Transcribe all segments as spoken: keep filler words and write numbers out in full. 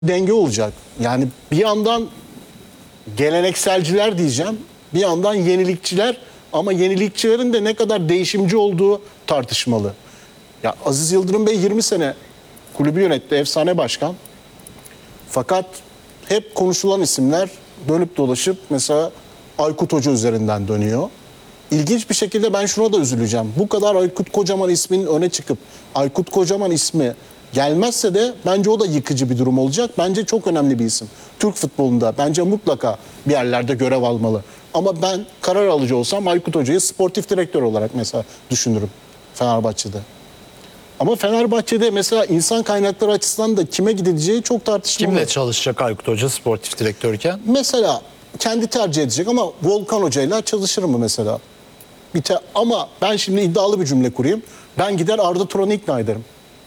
denge olacak. Yani bir yandan gelenekselciler diyeceğim, bir yandan yenilikçiler, ama yenilikçilerin de ne kadar değişimci olduğu tartışmalı. Ya Aziz Yıldırım Bey yirmi sene kulübü yönetti, efsane başkan. Fakat hep konuşulan isimler dönüp dolaşıp mesela Aykut Hoca üzerinden dönüyor. İlginç bir şekilde ben şuna da üzüleceğim. Bu kadar Aykut Kocaman isminin öne çıkıp Aykut Kocaman ismi gelmezse de bence o da yıkıcı bir durum olacak. Bence çok önemli bir isim. Türk futbolunda bence mutlaka bir yerlerde görev almalı. Ama ben karar alıcı olsam Aykut Hoca'yı sportif direktör olarak mesela düşünürüm Fenerbahçe'de. Ama Fenerbahçe'de mesela insan kaynakları açısından da kime gidileceği çok tartışmalı. Kimle çalışacak Aykut Hoca sportif direktörken? Mesela kendi tercih edecek ama Volkan Hoca'yla çalışır mı mesela? Bir te ama ben şimdi iddialı bir cümle kurayım. Ben gider Arda Turan'ı ikna ederim.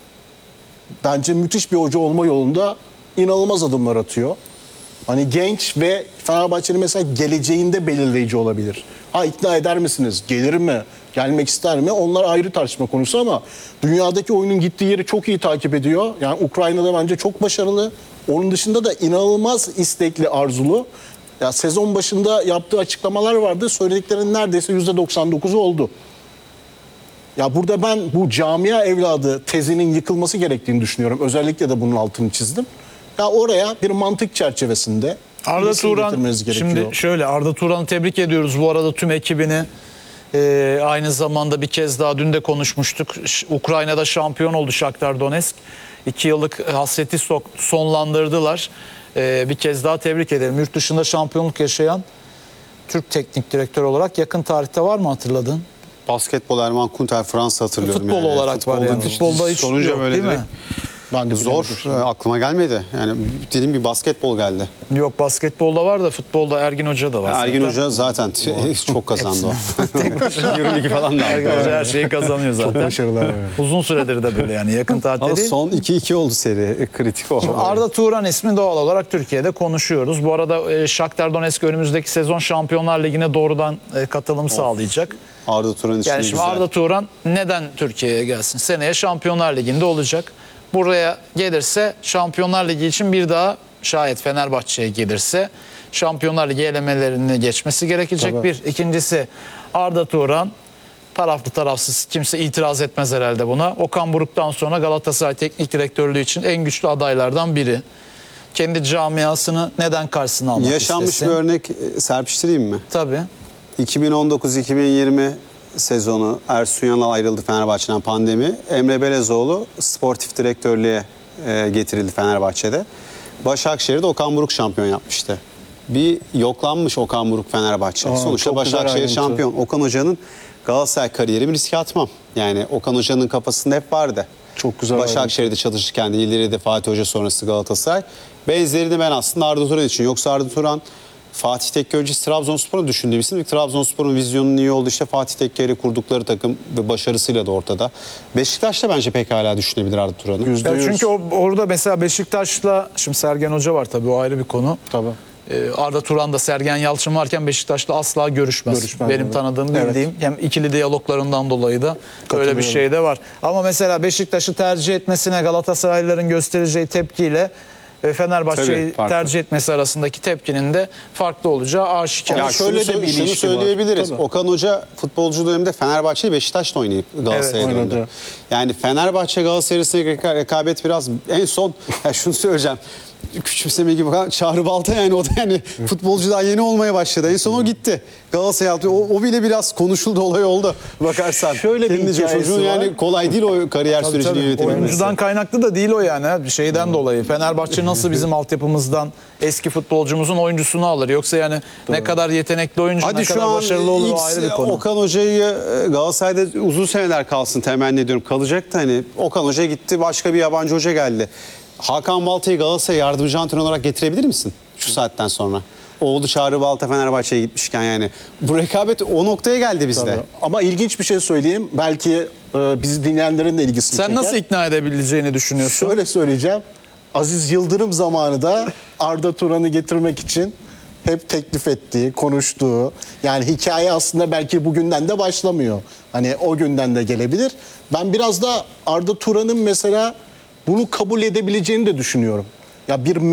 Bence müthiş bir hoca olma yolunda inanılmaz adımlar atıyor. Hani genç ve Fenerbahçe'nin mesela geleceğinde belirleyici olabilir. Ha, ikna eder misiniz? Gelir mi? Gelmek ister mi? Onlar ayrı tartışma konusu ama dünyadaki oyunun gittiği yeri çok iyi takip ediyor. Yani Ukrayna'da bence çok başarılı. Onun dışında da inanılmaz istekli, arzulu. Ya sezon başında yaptığı açıklamalar vardı. Söylediklerinin neredeyse yüzde doksan dokuzu oldu. Ya burada ben bu camia evladı tezinin yıkılması gerektiğini düşünüyorum. Özellikle de bunun altını çizdim. Ya oraya bir mantık çerçevesinde Arda Turan, şimdi şöyle, Arda Turan'ı tebrik ediyoruz bu arada, tüm ekibini. Ee, aynı zamanda bir kez daha dün de konuşmuştuk. Ukrayna'da şampiyon oldu Shakhtar Donetsk. İki yıllık hasreti sonlandırdılar. Ee, bir kez daha tebrik ederim. Yurt dışında şampiyonluk yaşayan Türk teknik direktör olarak yakın tarihte var mı hatırladın? Basketbol Erman Kunter Fransa hatırlıyorum. Futbol yani. olarak Futbolda var yani. Futbolda hiç sorunca yok, böyle değil direkt, mi? Ben de zor, e, aklıma gelmedi. Yani dediğim bir basketbol geldi. Yok, basketbolda var da futbolda Ergin Hoca da var. Ergin Hoca zaten çok kazandı o. yirmi iki falan da. Ergin Hoca her şeyi kazanıyor zaten. Çok başarılar. Evet. Uzun süredir de böyle yani, yakın tarihte Ama değil. son iki iki oldu seri. Kritik o. Arda Turan ismi doğal olarak Türkiye'de konuşuyoruz. Bu arada e, Shakhtar Donetsk önümüzdeki sezon Şampiyonlar Ligi'ne doğrudan e, katılım of. sağlayacak. Arda Turan için yani şimdi güzel. Arda Turan neden Türkiye'ye gelsin? Seneye Şampiyonlar Ligi'nde olacak. Buraya gelirse Şampiyonlar Ligi için bir daha, şayet Fenerbahçe'ye gelirse Şampiyonlar Ligi elemelerini geçmesi gerekecek. Tabii. Bir. İkincisi, Arda Turan taraflı tarafsız kimse itiraz etmez herhalde buna. Okan Buruk'tan sonra Galatasaray Teknik Direktörlüğü için en güçlü adaylardan biri. Kendi camiasını neden karşısına almak Yaşanmış istesin? bir örnek serpiştireyim mi? Tabii. iki bin on dokuz iki bin yirmi sezonu Ersun Yanal ayrıldı Fenerbahçe'den, pandemi. Emre Belezoğlu sportif direktörlüğe e, getirildi Fenerbahçe'de. Başakşehir'de Okan Buruk şampiyon yapmıştı. Bir yoklanmış Okan Buruk Fenerbahçe. Aa, Sonuçta Başakşehir şampiyon. Okan Hoca'nın Galatasaray kariyerimi riske atmam. Yani Okan Hoca'nın kafasında hep vardı. Çok güzel. Başakşehir'de çalışırken de, ileride Fatih Hoca sonrası Galatasaray. Benzerini ben aslında Arda Turan için. Yoksa Arda Turan Fatih Tekke öncesi Trabzonspor'u düşündüğüm isim. Trabzonspor'un vizyonunun iyi oldu. İşte Fatih Tekke ile kurdukları takım ve başarısıyla da ortada. Beşiktaş'ta bence pekala düşünebilir Arda Turan'ı. Çünkü o, orada mesela Beşiktaş'la, şimdi Sergen Hoca var tabii, o ayrı bir konu. Tabii. Ee, Arda Turan'da Sergen Yalçın varken Beşiktaş'la asla görüşmez. Görüşmez. Benim tanıdığım, bildiğim, evet. Hem ikili diyaloglarından dolayı da öyle bir şey de var. Ama mesela Beşiktaş'ı tercih etmesine Galatasaraylıların göstereceği tepkiyle Fenerbahçe'yi tercih etmesi arasındaki tepkinin de farklı olacağı aşikar. Ya şöyle de bir şunu söyleyebiliriz. Var. Okan Hoca futbolcu döneminde Fenerbahçe'yi Beşiktaş'ta oynayıp Galatasaray'a evet, döndü. Yani Fenerbahçe Galatasaray arasındaki rekabet biraz en son, ya şunu söyleyeceğim. Küçümseme gibi Çağrı Balta, yani o da yani futbolcu daha yeni olmaya başladı. En son o gitti. Galatasaray o, o bile biraz konuşuldu, olay oldu bakarsan. Şöyle bir çocuğun yani kolay değil o kariyer tabii, sürecini yönetebilmesi. Oyuncudan kaynaklı da değil o yani. Şeyden hmm. dolayı. Fenerbahçe nasıl bizim altyapımızdan eski futbolcumuzun oyuncusunu alır? Yoksa yani doğru. Ne kadar yetenekli oyuncu, hadi ne kadar başarılı olur, o ayrı bir konu. Okan Hoca'yı Galatasaray'da uzun seneler kalsın temenni ediyorum. Kalacak da hani Okan Hoca gitti, başka bir yabancı hoca geldi. Hakan Balta'yı Galatasaray yardımcı antrenör olarak getirebilir misin şu saatten sonra? Oğlu Çağrı Balta Fenerbahçe'ye gitmişken yani. Bu rekabet o noktaya geldi bizde. Tabii. Ama ilginç bir şey söyleyeyim. Belki e, bizi dinleyenlerin de ilgisini Sen çeker. Nasıl ikna edebileceğini düşünüyorsun? Şöyle söyleyeceğim. Aziz Yıldırım zamanında Arda Turan'ı getirmek için hep teklif ettiği, konuştuğu. Yani hikaye aslında belki bugünden de başlamıyor. Hani o günden de gelebilir. Ben biraz da Arda Turan'ın mesela bunu kabul edebileceğini de düşünüyorum. Ya bir